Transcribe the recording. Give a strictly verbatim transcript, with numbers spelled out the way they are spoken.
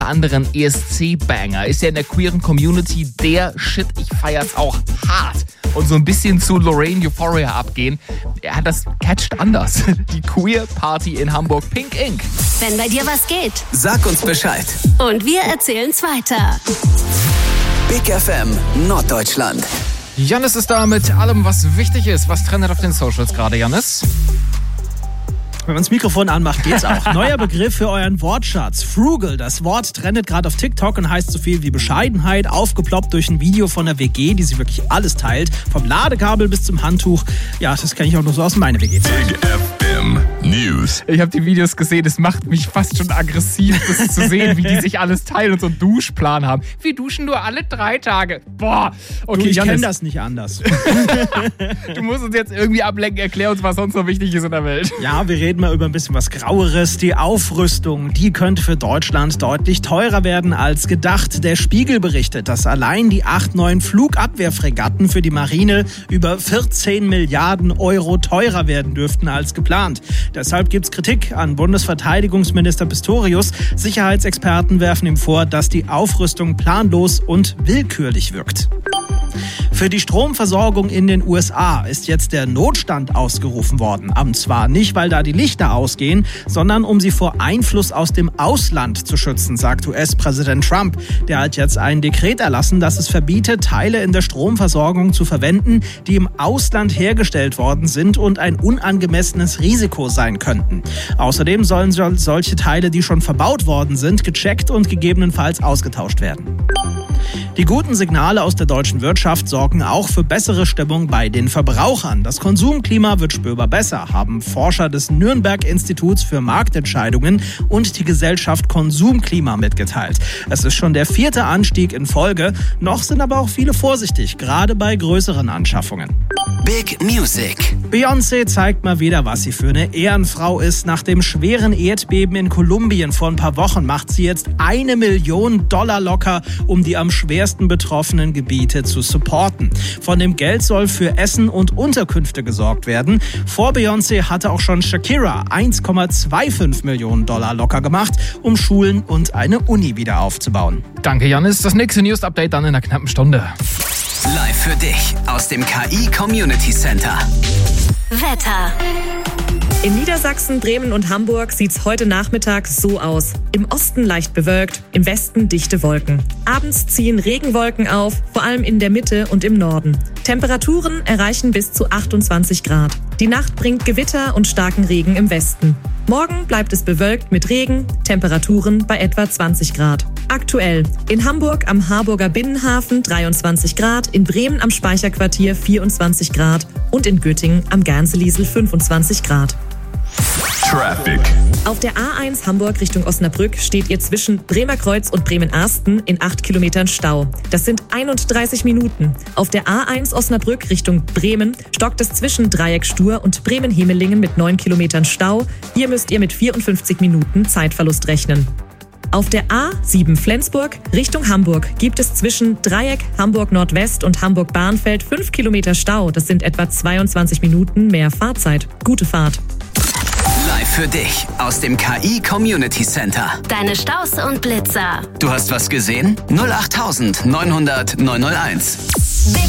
anderen E S C-Banger. Ist ja in der queeren Community der Shit. Ich feier's auch hart. Und so ein bisschen zu Lorraine Euphoria abgehen. Ja, das catcht anders. Die Queer Party in Hamburg, Pink Ink. Wenn bei dir was geht, sag uns Bescheid. Und wir erzählen's weiter. Big F M Norddeutschland. Jannis ist da mit allem, was wichtig ist. Was trendet auf den Socials gerade, Jannis? Wenn man das Mikrofon anmacht, geht's auch. Neuer Begriff für euren Wortschatz. Frugal. Das Wort trendet gerade auf TikTok und heißt so viel wie Bescheidenheit. Aufgeploppt durch ein Video von der W G, die sich wirklich alles teilt. Vom Ladekabel bis zum Handtuch. Ja, das kenne ich auch nur so aus meiner W G. Big F M News. Ich habe die Videos gesehen. Es macht mich fast schon aggressiv, das zu sehen, wie die sich alles teilen und so einen Duschplan haben. Wir duschen nur alle drei Tage. Boah. Okay, du, ich Jannis, kenne das nicht anders. Du musst uns jetzt irgendwie ablenken. Erklär uns, was sonst noch wichtig ist in der Welt. Ja, wir reden mal über ein bisschen was Graueres. Die Aufrüstung, die könnte für Deutschland deutlich teurer werden als gedacht. Der Spiegel berichtet, dass allein die acht neuen Flugabwehrfregatten für die Marine über vierzehn Milliarden Euro teurer werden dürften als geplant. Deshalb gibt es Kritik an Bundesverteidigungsminister Pistorius. Sicherheitsexperten werfen ihm vor, dass die Aufrüstung planlos und willkürlich wirkt. Für die Stromversorgung in den U S A ist jetzt der Notstand ausgerufen worden. Und zwar nicht, weil da die Lichter ausgehen, sondern um sie vor Einfluss aus dem Ausland zu schützen, sagt U S-Präsident Trump. Der hat jetzt ein Dekret erlassen, das es verbietet, Teile in der Stromversorgung zu verwenden, die im Ausland hergestellt worden sind und ein unangemessenes Risiko sein könnten. Außerdem sollen solche Teile, die schon verbaut worden sind, gecheckt und gegebenenfalls ausgetauscht werden. Die guten Signale aus der deutschen Wirtschaft sorgen auch für bessere Stimmung bei den Verbrauchern. Das Konsumklima wird spürbar besser, haben Forscher des Nürnberg-Instituts für Marktentscheidungen und die Gesellschaft Konsumklima mitgeteilt. Es ist schon der vierte Anstieg in Folge, noch sind aber auch viele vorsichtig, gerade bei größeren Anschaffungen. Big Music. Beyoncé zeigt mal wieder, was sie für eine Ehrenfrau ist. Nach dem schweren Erdbeben in Kolumbien vor ein paar Wochen macht sie jetzt eine Million Dollar locker, um die am schwersten betroffenen Gebiete zu supporten. Von dem Geld soll für Essen und Unterkünfte gesorgt werden. Vor Beyoncé hatte auch schon Shakira eins Komma fünfundzwanzig Millionen Dollar locker gemacht, um Schulen und eine Uni wieder aufzubauen. Danke, Jannis. Das nächste News-Update dann in einer knappen Stunde. Live für dich aus dem K I Community Center. Wetter. In Niedersachsen, Bremen und Hamburg sieht's heute Nachmittag so aus. Im Osten leicht bewölkt, im Westen dichte Wolken. Abends ziehen Regenwolken auf, vor allem in der Mitte und im Norden. Temperaturen erreichen bis zu achtundzwanzig Grad. Die Nacht bringt Gewitter und starken Regen im Westen. Morgen bleibt es bewölkt mit Regen, Temperaturen bei etwa zwanzig Grad. Aktuell in Hamburg am Harburger Binnenhafen dreiundzwanzig Grad, in Bremen am Speicherquartier vierundzwanzig Grad und in Göttingen am Gernselisel fünfundzwanzig Grad. Traffic. Auf der A eins Hamburg Richtung Osnabrück steht ihr zwischen Bremerkreuz und Bremen-Arsten in acht Kilometern Stau. Das sind einunddreißig Minuten. Auf der A eins Osnabrück Richtung Bremen stockt es zwischen Dreieck-Stur und Bremen-Hemelingen mit neun Kilometern Stau. Hier müsst ihr mit vierundfünfzig Minuten Zeitverlust rechnen. Auf der A sieben Flensburg Richtung Hamburg gibt es zwischen Dreieck, Hamburg Nordwest und Hamburg Bahnfeld fünf Kilometer Stau. Das sind etwa zweiundzwanzig Minuten mehr Fahrzeit. Gute Fahrt. Live für dich aus dem K I Community Center. Deine Staus und Blitzer. Du hast was gesehen? null acht neun null null neun null eins. Big